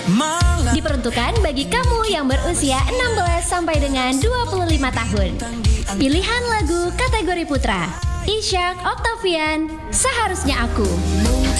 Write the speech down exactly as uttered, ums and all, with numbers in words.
Diperuntukkan bagi kamu yang berusia enam belas sampai dengan dua puluh lima tahun. Pilihan lagu kategori putra Ishak Octavian, Seharusnya Aku.